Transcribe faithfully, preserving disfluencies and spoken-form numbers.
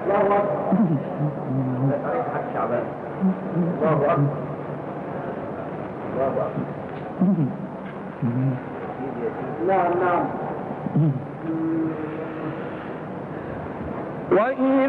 الله أكبر. طريق حق شعبان. الله أكبر. الله أكبر. نعم نعم. وإذا